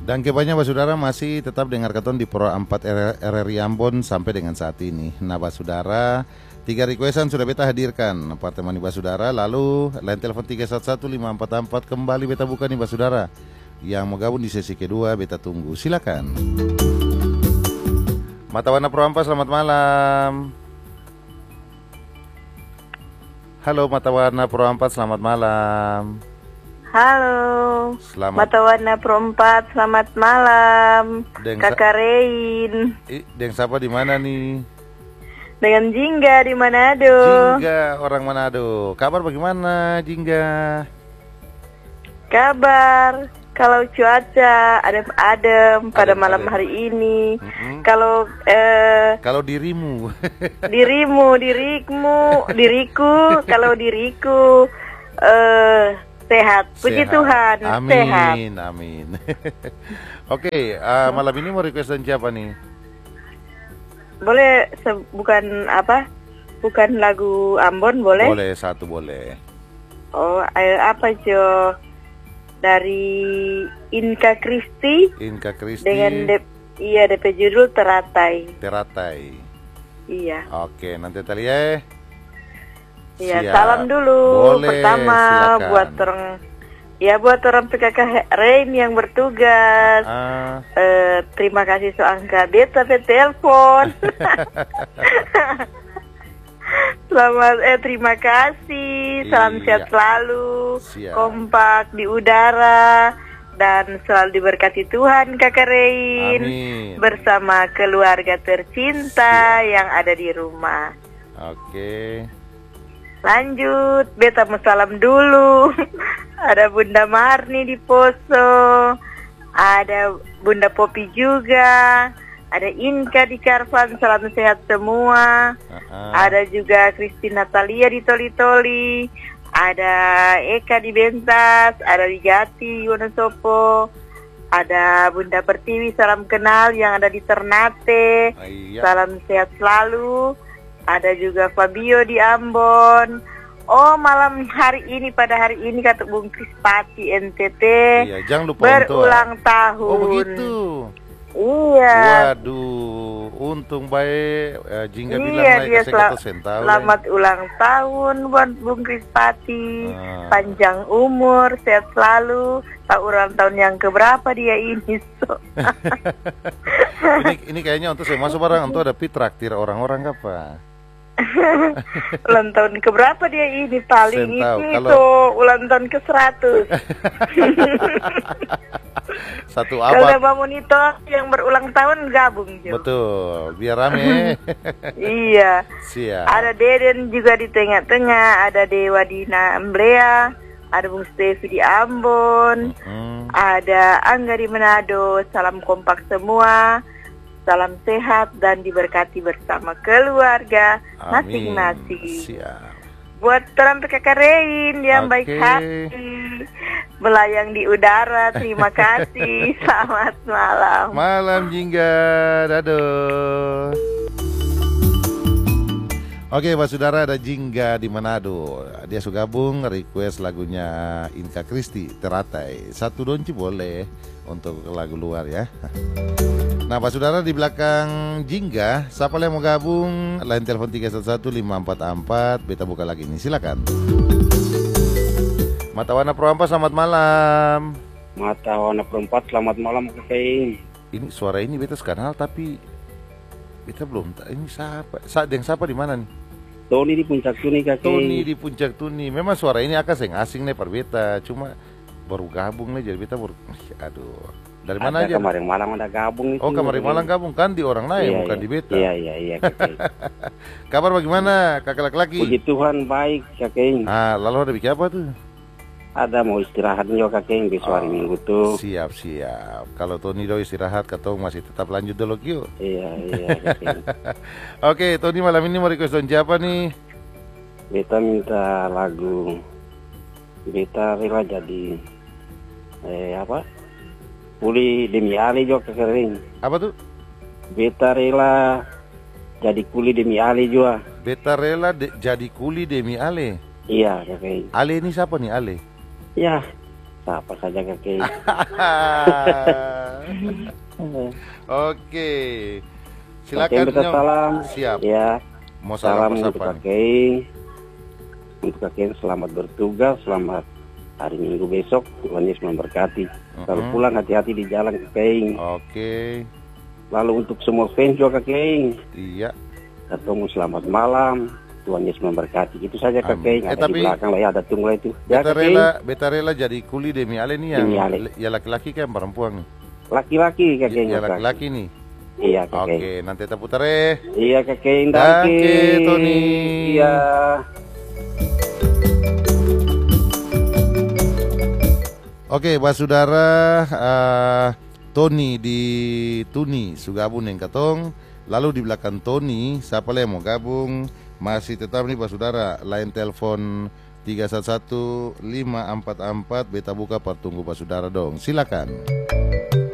Dan kebanyakan Basudara masih tetap dengar katon di Pro 4 RRI Ambon sampai dengan saat ini. Nah Basudara, 3 requestan sudah beta hadirkan apartemen di Basudara. Lalu line telepon 311544 kembali beta buka nih Basudara. Yang mau gabung di sesi kedua beta tunggu. Silakan. Mata Warna Pro 4, selamat malam. Halo Mata Warna Pro 4, selamat malam. Halo, Selamat. Mata Warna Pro 4, selamat malam. Kakak Rein. Deng siapa di mana nih? Dengan Jingga di Manado. Jingga, orang Manado. Kabar bagaimana Jingga? Kabar, kalau cuaca adem-adem pada malam hari ini. Kalau dirimu? diriku, kalau diriku sehat, puji Tuhan. Amin, sehat. Amin. Oke, malam ini mau requestan siapa nih? Boleh bukan lagu Ambon boleh? Boleh, satu boleh. Oh, apa Jo? Dari Inka Kristi. Inka Kristi. Dengan DP judul Teratai. Teratai. Iya. Oke, nanti tali ya. Iya, salam dulu. Boleh, pertama silakan. buat orang PKK Rein yang bertugas. Terima kasih soangka beta telepon. Terima kasih. Salam sehat selalu. Kompak di udara dan selalu diberkati Tuhan Kakak Rein. Amin. Bersama keluarga tercinta yang ada di rumah. Oke. Lanjut, beta mau salam dulu. Ada Bunda Marni di Poso, ada Bunda Popi juga, ada Inka di Karvan, salam sehat semua. Ada juga Kristi Natalia di Toli-Toli, ada Eka di Bentas, ada di Jati Wonosobo, ada Bunda Pertiwi, salam kenal yang ada di Ternate, salam sehat selalu. Ada juga Fabio di Ambon. Oh, pada hari ini kata Bung Krispati NTT. Iya, jangan lupa berulang tahun. Oh, begitu. Iya. Waduh, untung baik Jingga bilang dia sentaw. Selamat ulang tahun buat Bung Krispati. Panjang umur, sehat selalu. Tak ulang tahun yang keberapa dia ini. ini kayaknya untuk saya masuk barang untuk ada traktir orang-orang apa? Ulang tahun keberapa dia ini paling itu ulang tahun ke-100. Satu abad. Kalau Mbak Monitor yang berulang tahun gabung juga. Betul, biar rame. Iya. Siap. Ada Deden juga di tengah-tengah, ada Dewa di Namblea, ada Bung Stevi di Ambon, ada Angga di Manado. Salam kompak semua. Salam sehat dan diberkati bersama keluarga masing-masing. Siap. Buat orang PKK Rein yang baik hati, melayang di udara, terima kasih. Selamat malam. Malam Jingga, dadah. Oke, Pak Saudara, ada Jingga di Manado. Dia sudah gabung request lagunya Inka Kristi, Teratai. Satu donci boleh untuk lagu luar ya. Nah Pak Saudara, di belakang Jingga, siapa yang mau gabung? Line telepon 311544, beta buka lagi nih, silakan. Mata Warna Pro 4, selamat malam. Mata Warna Pro 4, selamat malam Kakak. Ini suara ini beta kenal tapi beta belum tahu ini siapa. Siapa di mana nih? Tony di Puncak Tuni Kakak. Tony di Puncak Tuni. Memang suara ini akan asing nih per beta, cuma baru gabung nih jadi beta aduh. Dari mana aja? Kemarin malam ada gabung. Oh, kemarin malam gabung kan di orang lain, bukan di beta. Iya. Kabar bagaimana kakak laki-laki? Puji Tuhan baik Kakek. Lalu ada bikin apa tuh? Ada mau istirahat juga Kakek di hari Minggu tuh. Siap. Kalau Tony do istirahat, Katong masih tetap lanjut dulu Kyo. Iya Kakek. Oke, Tony malam ini mau request siapa nih? Beta minta lagu. Beta rela jadi kuli demi Ali juga kering. Apa tuh? Beta rela jadi kuli demi Ali juga. Beta rela jadi kuli demi Ale. Iya Kakek. Ale ini siapa nih Ale? Ya, siapa saja Kakek. Oke. Oke, Silakan beta Nyong. salam. Siap. Ya, Mau salam salam untuk apa Kak nih? Kei. Untuk Kak Kei selamat bertugas, selamat hari Minggu besok. Tuhan Yesus memberkati. Kalau pulang hati-hati di jalan Kak Kei. Oke. Lalu untuk semua fans juga Kak Kei. Iya. Ketemu selamat malam. Tuhan Yesus memberkati. Itu saja Kak Amin. Kei. Ada Tapi di belakang lah ya, ada tunggu itu. Ya Beta Kak Kei. beta rela jadi kuli demi Ale nih yang Demi Ale. ya laki-laki kan perempuan nih. Laki-laki Kak Kei. Ya laki-laki nih. Iya Kak Kei. Oke, nanti kita putar ya. Iya Kak Kei. Danke, Tony. Iya. Oke, Pak Saudara, Tony di Tuni Sugabung yang katong. Lalu di belakang Tony, siapa yang mau gabung? Masih tetap nih Pak Saudara, line telepon 311 544 beta buka pertunggu Pak Saudara dong. Silakan.